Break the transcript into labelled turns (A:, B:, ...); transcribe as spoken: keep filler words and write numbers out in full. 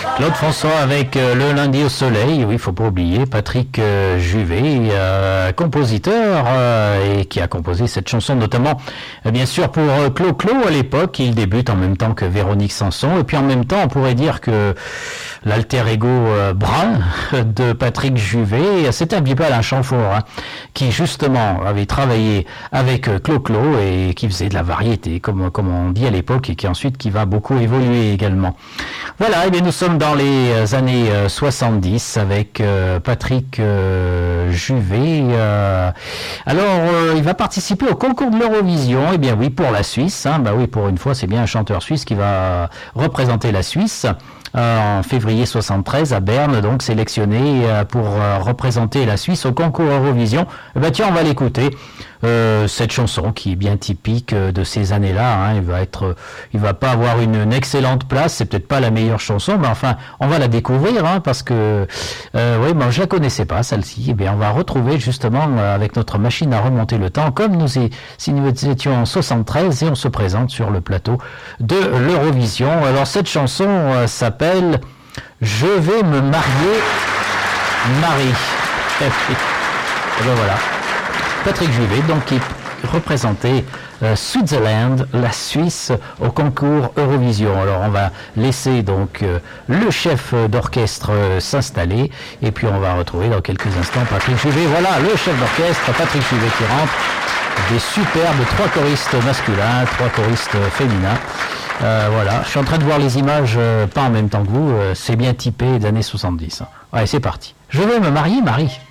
A: Claude François avec euh, Le lundi au soleil, oui, il faut pas oublier Patrick euh, Juvet, euh, compositeur euh, et qui a composé cette chanson notamment, euh, bien sûr pour euh, Clo-Clo à l'époque. Il débute en même temps que Véronique Sanson et puis en même temps on pourrait dire que l'alter ego euh, brun de Patrick Juvet, c'est un petit peu Alain Chamfort, hein, qui justement avait travaillé avec euh, Clo-Clo et qui faisait de la variété comme, comme on dit à l'époque et qui ensuite qui va beaucoup évoluer également. Voilà, et bien nous sommes dans les années soixante-dix avec euh, Patrick euh, Juvet. Euh, alors, euh, il va participer au concours de l'Eurovision. Eh bien oui, pour la Suisse. Hein, bah oui, pour une fois, c'est bien un chanteur suisse qui va représenter la Suisse. Euh, en février soixante-treize à Berne, donc sélectionné euh, pour euh, représenter la Suisse au concours Eurovision. Eh ben tiens, on va l'écouter. Euh, cette chanson qui est bien typique euh, de ces années-là. Hein, il va être, euh, il va pas avoir une, une excellente place. C'est peut-être pas la meilleure chanson, mais enfin, on va la découvrir hein, parce que, euh, oui, moi je la connaissais pas celle-ci. Eh bien, on va retrouver justement euh, avec notre machine à remonter le temps, comme nous est, si nous étions en soixante-treize et on se présente sur le plateau de l'Eurovision. Alors cette chanson euh, s'appelle Je vais me marier, Marie. Et ben voilà. Patrick Juvet, donc qui représentait euh, Switzerland, la Suisse, au concours Eurovision. Alors on va laisser donc euh, le chef d'orchestre euh, s'installer et puis on va retrouver dans quelques instants Patrick Juvet. Voilà le chef d'orchestre, Patrick Juvet qui rentre. Des superbes trois choristes masculins, trois choristes féminins. Euh, voilà, je suis en train de voir les images, euh, pas en même temps que vous, euh, c'est bien typé des années soixante-dix. Hein. Allez, c'est parti. Je vais me marier, Marie.